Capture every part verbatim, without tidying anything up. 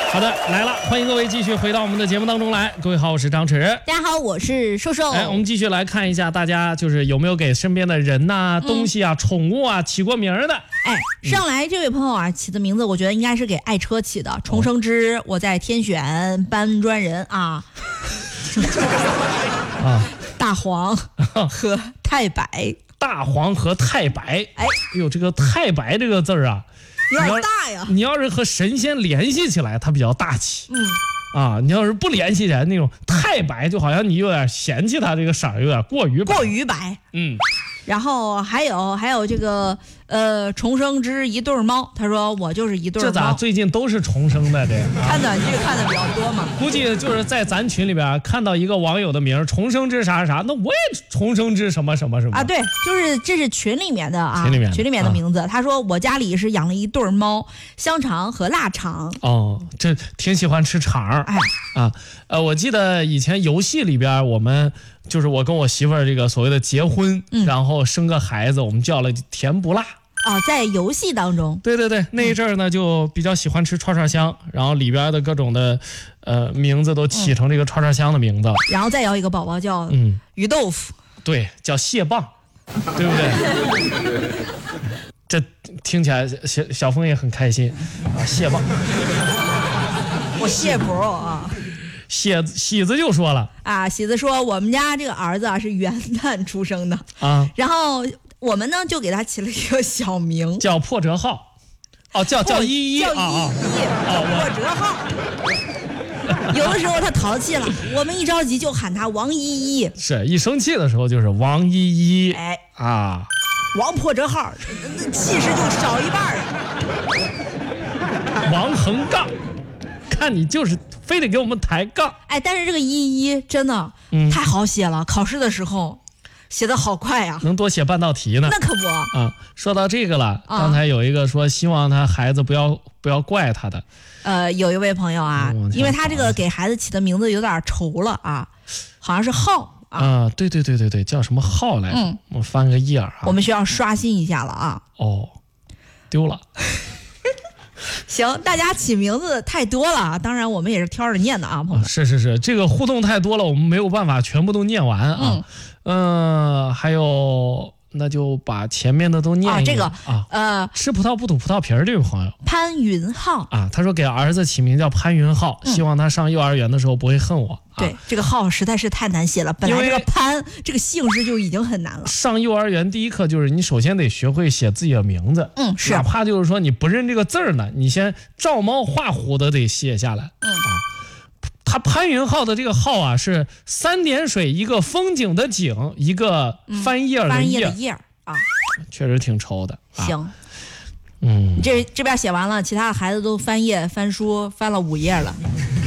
好的，来了，欢迎各位继续回到我们的节目当中来。各位好，我是张弛。 大家好，我是瘦瘦。 哎，我们继续来看一下，大家就是有没有给身边的人呐、嗯、东西啊、宠物啊起过名的？ 哎，上来这位朋友啊，起的名字我觉得应该是给爱车起的。重生之，我在天选搬砖人啊。啊，大黄和太白。 大黄和太白。哎，哎呦，这个太白这个字儿啊。 有点大呀！ 你要是和神仙联系起来，它比较大气。嗯，啊，你要是不联系起来，那种太白，就好像你有点嫌弃它这个色儿有点过于白。 过于白。嗯，然后还有还有这个呃，重生之一对猫，他说我就是一对猫。 这咋最近都是重生的？这看短剧看的比较多嘛？ 估计就是在咱群里边看到一个网友的名重生之啥啥，那我也重生之什么什么什么啊？对，就是这是群里面的啊， 群里面群里面的名字。啊、他说我家里是养了一对猫，香肠和腊肠。 哦，这挺喜欢吃肠。哎啊，呃，我记得以前游戏里边我们。就是我跟我媳妇儿这个所谓的结婚、嗯，然后生个孩子，我们叫了甜不辣啊，在游戏当中， 对对对，那一阵儿呢、嗯、就比较喜欢吃串串香，然后里边的各种的呃名字都起成这个串串香的名字、嗯， 然后再有一个宝宝叫嗯鱼豆腐， 对，叫蟹棒，对不对？这听起来小小峰也很开心啊，蟹棒， 我蟹不啊。 喜子喜子就说了啊，喜子说我们家这个儿子啊是元旦出生的啊，然后我们呢就给他起了一个小名叫破折号，哦叫叫依依叫依依啊，破折号。有的时候他淘气了，我们一着急就喊他王依依， 是一生气的时候就是王依依，哎啊， 王破折号，那气势就少一半啊。王横杠，看你就是非得给我们抬杠。 哎，但是这个依依真的、嗯、太好写了，考试的时候写的好快呀、啊， 能多写半道题呢。 那可不啊。说到这个了，啊、刚才有一个说希望他孩子不要不要怪他的。 呃，有一位朋友啊，嗯、因为他这个给孩子起的名字有点稠了啊，好像是浩啊。 啊，对对对对对，叫什么浩来着？嗯，我翻个页啊。 我们需要刷新一下了啊。 哦，丢了。 行，大家起名字太多了啊，当然我们也是挑着念的啊，朋友。 是是是，这个互动太多了，我们没有办法全部都念完啊。嗯，呃、还有那就把前面的都念一念啊。这个啊，呃， 吃葡萄不吐葡萄皮儿这位朋友， 潘云浩啊，他说给儿子起名叫潘云浩，嗯、希望他上幼儿园的时候不会恨我。 对、啊，这个浩实在是太难写了，本来这个潘这个姓氏就已经很难了。 上幼儿园第一课就是你首先得学会写自己的名字， 嗯，是， 哪怕就是说你不认这个字儿呢，你先照猫画虎的得写下来，嗯啊。他潘云浩的这个浩啊，是三点水一个风景的景，一个翻页的页，嗯、 翻页的页啊， 确实挺愁的。 啊、行， 嗯， 这这边写完了，其他的孩子都翻页翻书翻了五页了。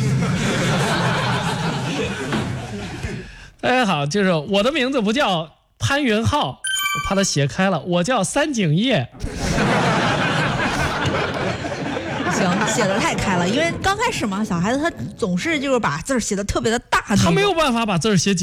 大家好，就是我的名字不叫潘云浩，我怕他写开了，我叫三井叶。 行，写的太开了，因为刚开始嘛，小孩子他总是就是把字儿写的特别的大， 他没有办法把字儿写